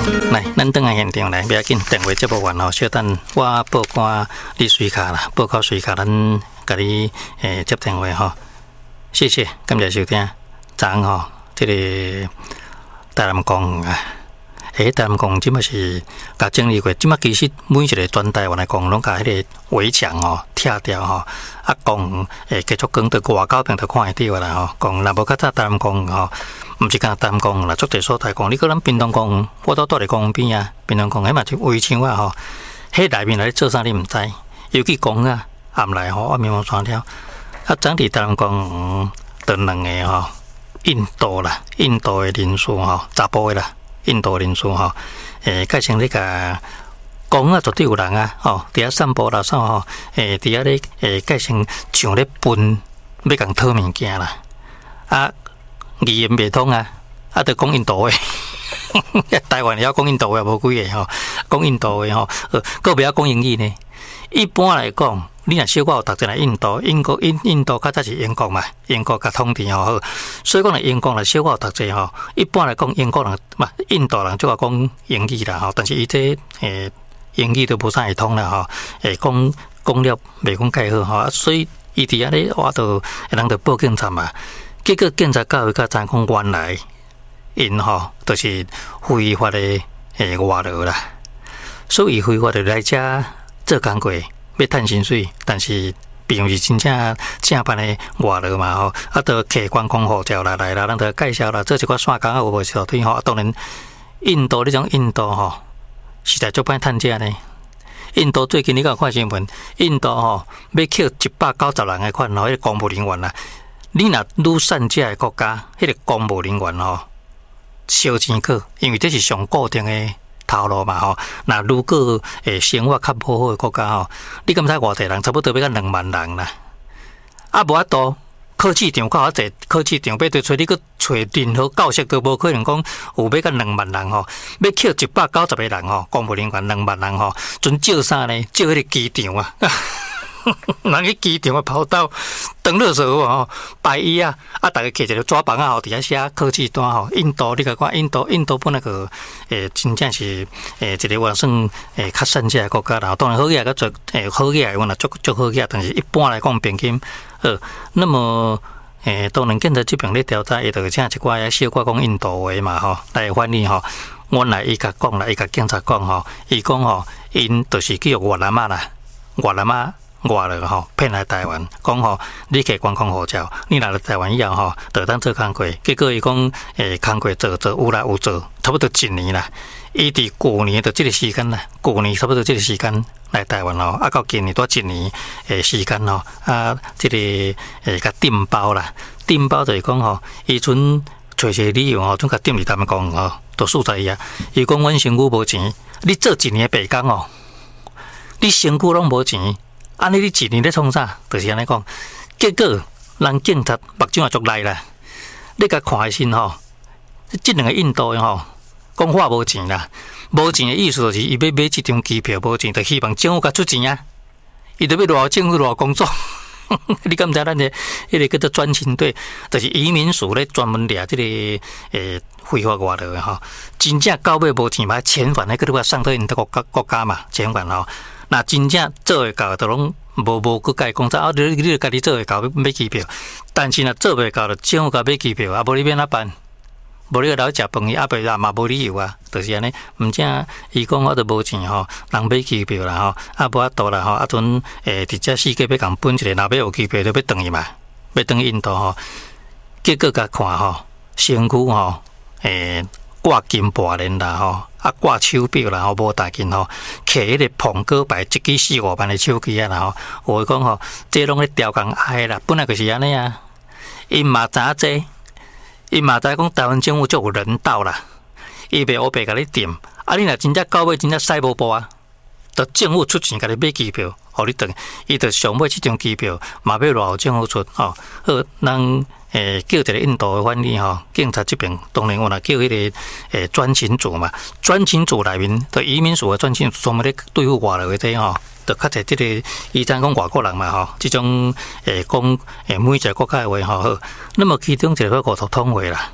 来，咱等下现场来，不要紧，电话接不完哦，稍等，我报关你水卡啦，报考水卡，咱甲你接电话吼。谢谢，感谢收听。昨昏吼，这个台南公园啊，台南公园即嘛是甲整理过，即嘛其实每一个全台湾的公园拢甲迄个围墙吼拆掉吼，啊公园继续讲到外口边就看会到啦吼。公园若无较早台南公园吼。毋是讲单公啦，足侪所在讲，你个咱屏东公园，我都住伫公园边啊。屏东公园迄嘛就围墙啊吼，迄内面来做啥你毋知，尤其公啊暗来吼，我面望山了。啊，整体台南公园得两个吼，印度啦，印度的人士吼，查甫的啦，印度人士吼，改成你个公园绝对有人啊，吼，伫遐散步啦啥吼，伫遐咧改成像咧分要共讨物件啦，啊。语言袂通啊，得讲印度诶，台湾也要讲印度诶，无几个吼，讲印度诶吼，个袂晓讲英语呢。一般来讲，你若小可有读者来印度，印度较早是英国嘛，英国甲统治吼，所以讲来英国来小可有读者吼，一般来讲英国人嘛，印度人就话讲英语啦吼，但是伊这英语都无啥会通啦吼，讲了袂讲介好吼，所以伊伫遐咧，我都人就报警察嘛。结果警察到位才知讲原来因吼都是非法的外劳啦，所以非法的来遮做工过要趁薪水，但是并不是真正班的外劳嘛吼，啊，都摕观光护照啦来啦，咱就介绍啦，做一寡线工啊，有无小腿吼？当然，印度这种印度吼，实在足歹趁食呢。印度最近你有看新闻？印度吼要扣190人的款吼，迄个公务人员啦。你若愈善这的国家，迄个公务人员吼，烧钱去，因为这是上固定的头路嘛吼。那如果生活较不好的国家吼，你敢知偌济人？差不多要到2万人啦。啊，无法度，考试场较侪，考试场要对找你去找任何教室都无可能讲有要到2万人吼，要扣190个人吼，公务人员2万人吼，准照啥呢？照迄个机场啊。人去机场的跑道登热水吼，排椅啊，大家摕一个纸板啊，吼，伫遐写考试单吼。印度你甲看，印度本来个真正是一个我算较善这的国家啦。当然好嘢个做好嘢，我若足好嘢，但是一般来讲平均那么当然警察这边咧调查，伊就请一寡小可讲印度话嘛吼，来翻译吼。原来伊甲讲啦，伊甲警察讲吼，伊讲吼，因就是叫越南啊啦，越南啊。外了吼，骗来台湾，讲吼，你摕观光护照，你来了台湾以后吼，就当做工课。结果伊讲，工课做有来有做，差不多1年啦。伊伫旧年的这个时间啦，旧年差不多这个时间来台湾吼，到今年多1年时间吼，这个甲订包啦，订包就是讲吼，伊阵找些理由吼，总甲订伫他们讲吼，都数在伊啊。伊讲阮身躯无钱，你做1年白工哦，你身躯拢无钱。安尼你1年咧创啥？就是安尼讲，结果人警察目睭也足赖啦。你甲看先吼，这2个印度的吼，讲话无钱啦，无钱的意思就是伊要买一张机票无钱，就希望政府甲出钱啊。伊就要偌政府偌工作。你敢知咱的迄个叫做专勤队，就是移民署咧专门掠这个非法外劳的吼，真正到尾无钱嘛，遣返那个都要送到因的国家嘛，遣返吼。那真正做会到，就拢无去甲伊讲啥，你就家己做会到买机票，但是若做袂到，就政府甲买机票，啊无你免哪办？无你个留食饭，阿伯也嘛无理由啊，就是安尼。毋正伊讲我都无钱吼，人买机票啦吼，啊无法度啦吼，阵伫遮世界要共分一个，若要有机票就要转去嘛，要转印度吼。结果甲看吼，身躯吼挂金拔链啦吼，挂手表啦吼，无大件吼，摕迄个苹果牌1支4-5万的手机啊啦吼，我讲吼，这拢咧调工爱啦，本来就是安尼啊。因嘛知这，因嘛知讲台湾政府足有人道啦，伊袂黑白甲你定，你若真正到尾真正使无步啊，就政府出钱甲你买机票，互你转，伊就上买这张机票，嘛要偌政府出吼，好人。叫一个印度的翻译吼，警察这边当然我若叫迄个专勤组嘛，专勤组内面的移民署的专勤组专门咧对付外来的吼，就较侪这个以前讲外国人嘛吼，这种讲每一个国家的话吼好，那么其中一个叫国土通话啦，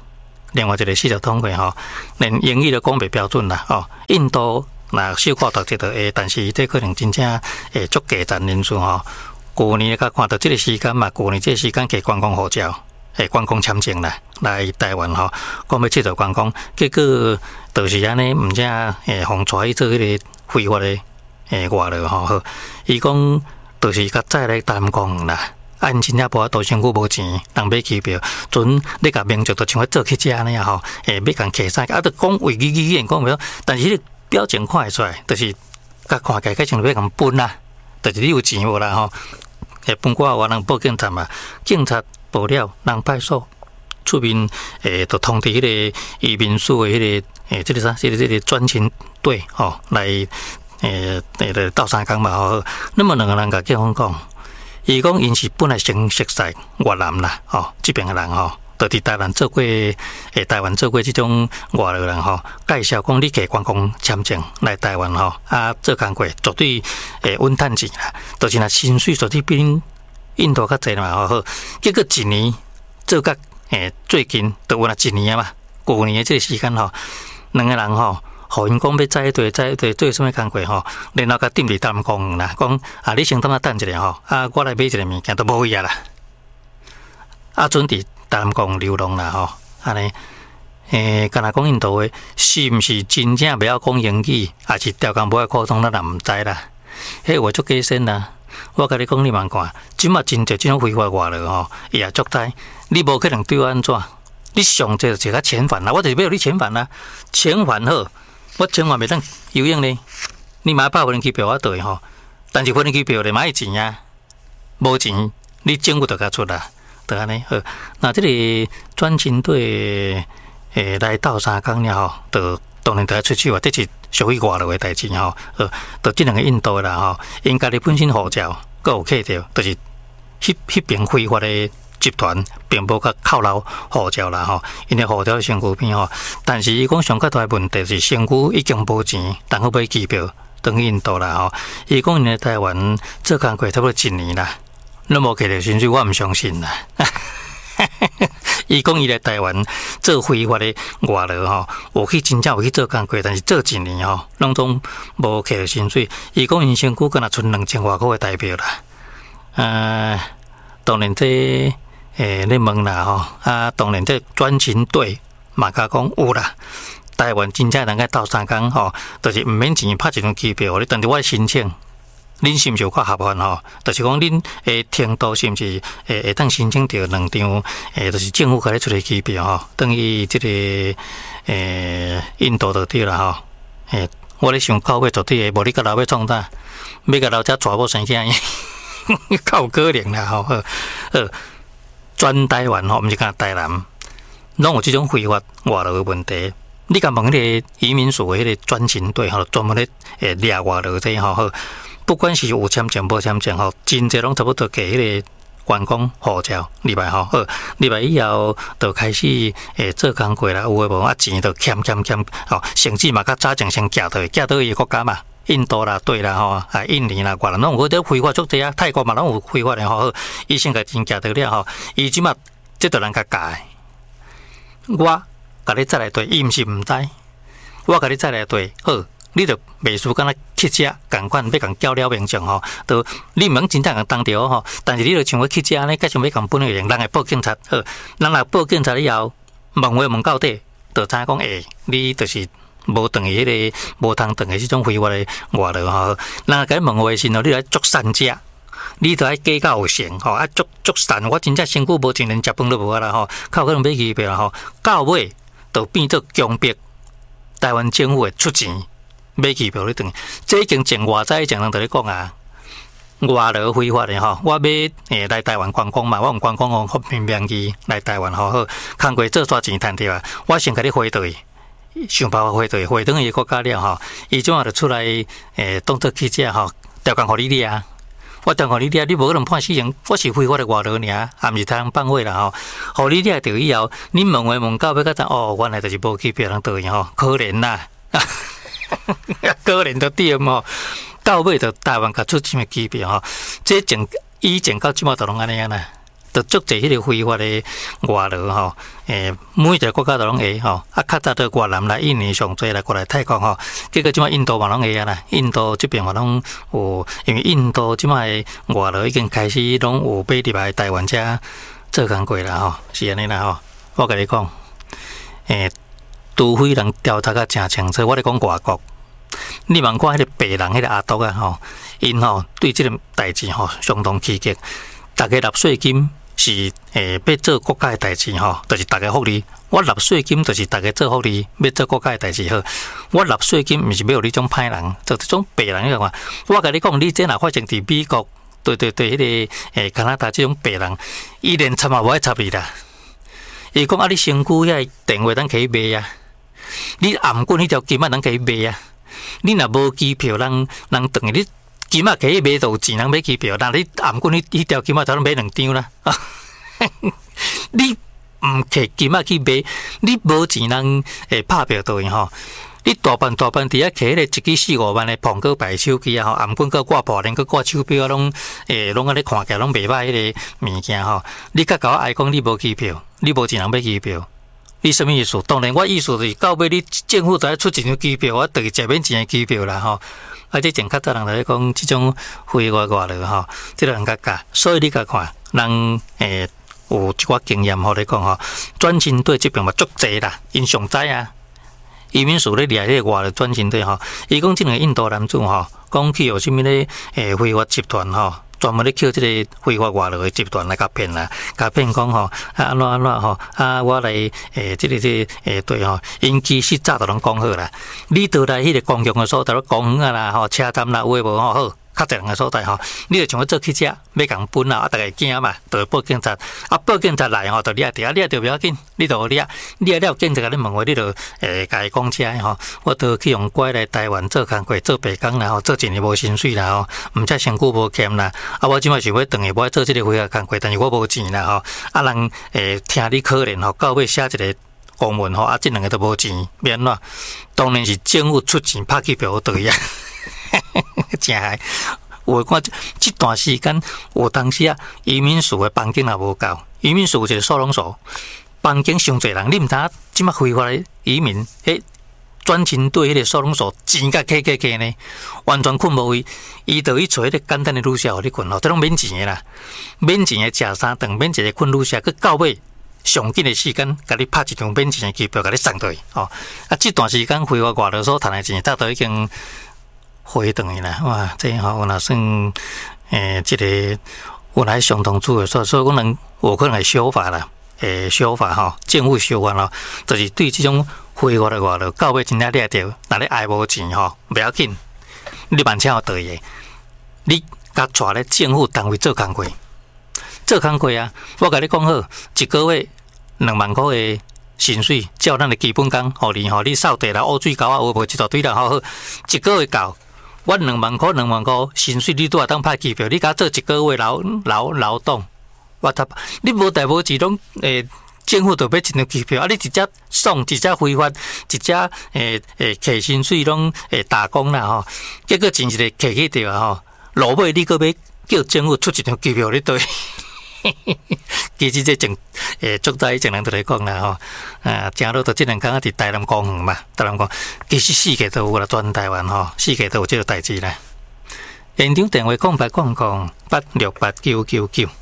另外一个40通过吼，连英语都讲袂标准啦哦。印度那小可读这个会，但是这可能真正会足加占人数吼。去年甲看到这个时间嘛，去年这个时间给观光护照。观光签证啦，来台湾吼，讲要佚佗观光，结果就是安尼，毋只互带去做迄个非法的外劳吼，伊讲就是甲再来谈讲啦，因真正无法度身躯无钱，人买机票，阵你甲民众都像要做去遮安尼啊吼，要共客啥，啊，都讲为语言讲袂晓，但是迄个表情看会出来，就是甲看起来像要共分啦，就是你有钱无啦吼，分我有人报警察嘛，警察。报了，人派出出面，就通知迄个移民署的迄个，这个啥，这个专勤队吼，来，斗相共嘛吼。那么两个人甲警方讲，伊讲因是本来先熟悉越南啦，吼，这边的人吼，就伫台湾做过，台湾做过这种外劳人吼，介绍讲你摕观光签证来台湾吼，啊，做工过绝对稳趁钱啦，就是若薪水绝对比恁。印度较济嘛吼，结果一年做甲最近都有一年啊嘛，去年的这个时间吼，两个人吼，互因讲要载队做什么工课吼，然后甲踮伫淡江啦，讲啊你先等下等一下吼，啊我来买一个物件都无去啊啦，啊准伫淡江流浪啦吼，安尼敢若讲印度的，是毋是真正袂晓讲英语，还是调工无爱沟通，咱也毋知啦，迄我足假身啦。我甲你讲，你慢看，即马真侪即种非法外劳吼，伊也足知，你无可能对我安怎？你上这就甲遣返啦，我就是要你遣返啦，遣返好，我遣返袂当有用呢。你买8份机票我对吼，但是份机票你买钱啊，无钱你政府就甲出啦，就安尼好。那这个专勤队来斗相共了吼，就当然就要出手啊，这是。属于外劳的代志吼，就即两个印度啦吼，因家己本身护照，佮有客条，就是迄边非法的集团，并无甲扣留护照啦吼，因为护照身躯边吼，但是伊讲上较大的问题是身躯已经无钱，然后买机票转去印度啦吼，伊讲因在台湾做工过差不多1年啦，那么摕到薪水，我毋相信啦。伊讲伊来台湾做非法的外劳吼，有去真正有去做工课，但是做1年吼，拢总无摕到薪水。伊讲因身躯敢若剩2000外块的台票啦。当然这你问啦吼，当然这专勤队嘛甲讲有啦。台湾真正人个斗相共吼，就是毋免钱拍一张机票，你但是我申请。恁是毋是有较合法吼？就是讲恁程度是毋是会当申请到2张就是政府甲你出的机票吼，等于即个印度就对啦吼。我咧想到尾绝对无你甲老要创啥，要甲老遮娶某生囝，较有可能啦吼。全台湾吼，毋是讲台南，拢有即种非法外劳的问题。你甲问迄个移民署的迄个专勤队吼，专门咧掠外劳这吼。不管是有签证无签证吼，真侪拢差不多给迄个观光护照入来吼，入来以后就开始做工过啦，有诶无钱就欠吼，甚至嘛较早前先寄到伊个国家嘛，印度啦、对啦吼，印尼啦，越南拢有嗰啲非法足济啊，泰国嘛拢有非法诶吼，伊先甲钱寄到了吼，伊即马即个人甲教，我甲你再来对，伊毋是毋知，我甲你再来对，好。你就袂输敢若去遮共款要共交了民众吼，都你毋能真正共当着吼，但是你就像要去遮呢，假想要共本个人会报警察，好，人来报警察以后，问话问到底，就知讲你就是无等于迄个无通等于即种非法的外劳吼，人甲你问话时候，你来足善食，你就爱假到有成吼，足善，我真正身躯无钱，连食饭都无啦吼，靠可能买机票吼，到尾就变做强迫台湾政府的出钱。买机票你等，这已经前偌早以前人在咧讲啊，外劳非法的吼，我要来台湾观光嘛，我用观光方面名义来台湾吼，好，工过做煞钱赚着啊，我先甲你回队，想办法回队，回转伊国家了吼，伊怎啊就出来当作去遮吼，调工互你掠啊，我调工你掠，你无可能判死刑，我是非法的外劳尔，也毋是通放火啦吼，互你掠着以后，你问话问到要甲知原来就是无机票通倒去吼，可怜啦。个人都对嘛，到尾就台湾甲出什么机票吼？这以前到即马都拢安尼啊啦， 就足侪迄个非法的外劳吼，每一个国家都拢会吼，较早到越南啦、印尼上侪啦，过来泰国吼，结果即摆印度嘛拢会啊啦，印度这边嘛拢有，因为印度即摆外劳已经开始拢有买入来台湾遮做工过啦吼，是安尼啦吼。我甲你讲，除非人调查甲诚清楚，我咧讲外国，你问看迄个白人迄个阿斗啊吼，因吼对即个代志吼相当积极，大家纳税金是要做国家的代志吼，就是大家福利。我纳税金就是大家做福利，要做国家的代志好。我纳税金毋是要有你种歹人，就这种白人个话，我甲你讲，你这若发生伫美国，对，迄个加拿大这种白人，伊连插嘛无爱插你啦。伊讲啊，你身躯遐电话咱可以卖啊，你颔棍迄条金啊，咱可以卖啊。你若无机票，人等于你金啊可以买到钱，人买机票，但你颔棍迄条金啊，才能买2张啦。你毋摕金啊去买，你无钱人拍票倒去吼。你大半伫遐摕迄个1支4-5万的苹果牌手机啊，吼，颔棍搁挂布连搁挂手表啊，拢安尼看起来拢袂歹迄个物件吼。你甲甲我爱讲你无机票，你无钱人买机票，你什么意思？当然我意思是到尾你政府就要出一张机票，我等于食免钱的机票啦吼。啊，这前较早人来讲，即种非外劳吼，即个人甲教，所以你甲看，人有一寡经验，互你讲吼，转勤队这边嘛足济啦，因上知啊。移民署咧掠迄个外劳转勤队吼，伊讲即两个印度男子吼，讲去有啥物咧非法集团吼，专门咧捡即个非法外劳的集团来甲骗啦，甲骗讲吼，安怎吼，我来即个对吼，因其实早就拢讲好啦，你倒来迄个公共的所在，公园啊啦吼，车站啦，有诶无吼好。较侪人个所在吼，你就像要做汽车，要共分啊，大家惊嘛，就报警察，报警察来吼，就掠着，掠着不要紧，你就掠了，警察甲你问话，你就甲伊讲车吼，我都去用拐来台湾做工课，做白工啦吼，做一年无薪水啦吼，毋则身躯无欠啦，我即摆想要转去，我做即个非法工课，但是我无钱啦吼，人听你可怜吼，到尾写一个公文吼，即两个都无钱，要安怎？当然是政府出钱拍机票倒去啊。真害！我看这段时间，有当时啊，移民署的帮警也无够，移民署有一个收容所，帮警伤侪人，你毋知影即摆非法的移民，转勤队迄个收容所钱甲客呢，完全困无位，伊就去找迄个简单的女社互你困吼，这拢免钱的啦，免钱的食3顿，免一个困女社，佮到尾上紧的时间，甲你拍一张免钱的机票，甲你送倒去吼。这段时间非法外劳所赚的钱，早都已经回转去啦，哇！这吼有若算这个有来相当主的，所以讲人有可能会修法啦，修法吼，政府修法咯，就是对这种非法的外劳，到尾真正掠着，若你爱无钱吼，不要紧，你万千有道理，你甲带咧政府单位做工课，啊！我甲你讲好，一个月2万块的薪水，照咱的基本工，互你吼，你扫地啦、污水沟啊，有无一大堆啦，好，一个月够。我2万块薪水，你拄啊当拍机票，你甲做一个月劳动，我他你无代无志拢政府就买一张机票，你直接送，直接非法，直接摕薪水拢打工啦吼，结果真是个摕去掉吼，落尾你搁要叫政府出一张机票你对。其实这足早以前人都来讲啦吼，正路到这两天啊，伫台南公园嘛，台南讲其实世界都有啦，全台湾吼，世界都有这个代志啦。现场电话0800868999。